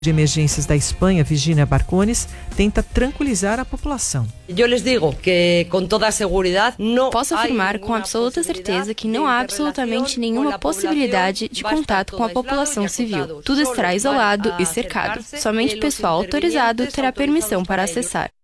de Emergências da Espanha, Virginia Barcones, tenta tranquilizar a população. Posso afirmar com absoluta certeza que não há absolutamente nenhuma possibilidade de contato com a população civil. Tudo estará isolado e cercado. Somente pessoal autorizado terá permissão para acessar.